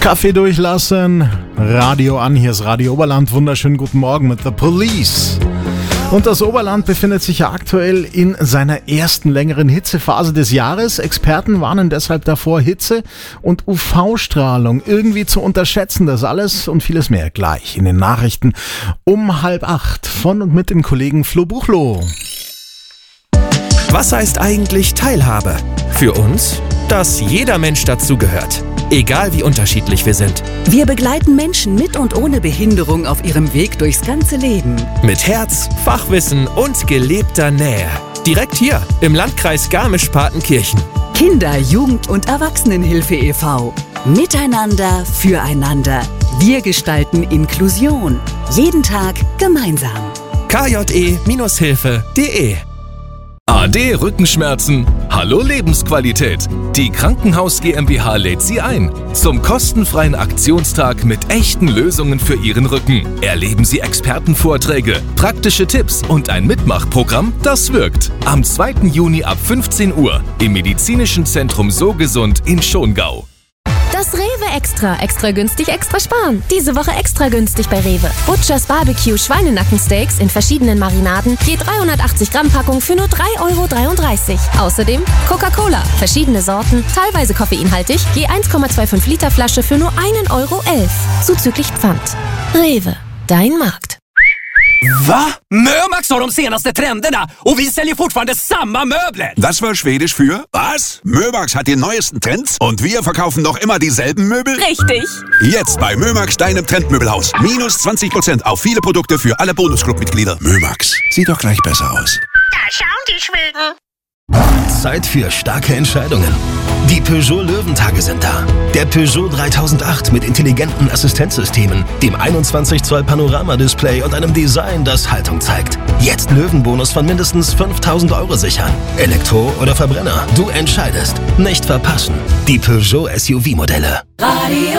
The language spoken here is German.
Kaffee durchlassen, Radio an, hier ist Radio Oberland. Wunderschönen guten Morgen mit The Police. Und das Oberland befindet sich ja aktuell in seiner ersten längeren Hitzephase des Jahres. Experten warnen deshalb davor, Hitze und UV-Strahlung irgendwie zu unterschätzen. Das alles und vieles mehr gleich in den Nachrichten um 7:30 von und mit dem Kollegen Flo Buchloh. Was heißt eigentlich Teilhabe? Für uns, dass jeder Mensch dazugehört. Egal wie unterschiedlich wir sind. Wir begleiten Menschen mit und ohne Behinderung auf ihrem Weg durchs ganze Leben. Mit Herz, Fachwissen und gelebter Nähe. Direkt hier im Landkreis Garmisch-Partenkirchen. Kinder-, Jugend- und Erwachsenenhilfe e.V. Miteinander, füreinander. Wir gestalten Inklusion. Jeden Tag gemeinsam. kje-hilfe.de AD Rückenschmerzen? Hallo Lebensqualität! Die Krankenhaus GmbH lädt Sie ein zum kostenfreien Aktionstag mit echten Lösungen für Ihren Rücken. Erleben Sie Expertenvorträge, praktische Tipps und ein Mitmachprogramm, das wirkt. Am 2. Juni ab 15 Uhr im Medizinischen Zentrum So Gesund in Schongau. Das Rewe Extra. Extra günstig, extra sparen. Diese Woche extra günstig bei Rewe. Butchers Barbecue Schweinenackensteaks in verschiedenen Marinaden. Je 380 Gramm Packung für nur 3,33 €. Außerdem Coca-Cola. Verschiedene Sorten, teilweise koffeinhaltig. Je 1,25 Liter Flasche für nur 1,11 €. Zuzüglich Pfand. Rewe. Dein Markt. Va? Mömax har de senaste trenderna och vi säljer fortfarande samma möbler. Das war Schwedisch für was? Mömax hat die neuesten Trends und wir verkaufen noch immer dieselben Möbel? Richtig. Jetzt bei Mömax, deinem Trendmöbelhaus. Minus 20% auf viele Produkte für alle Bonusclub-Mitglieder. Mömax, sieht doch gleich besser aus. Da schauen die Schweden. Zeit für starke Entscheidungen. Die Peugeot Löwentage sind da. Der Peugeot 3008 mit intelligenten Assistenzsystemen, dem 21 Zoll Panoramadisplay und einem Design, das Haltung zeigt. Jetzt Löwenbonus von mindestens 5.000 € sichern. Elektro oder Verbrenner, du entscheidest. Nicht verpassen. Die Peugeot SUV-Modelle.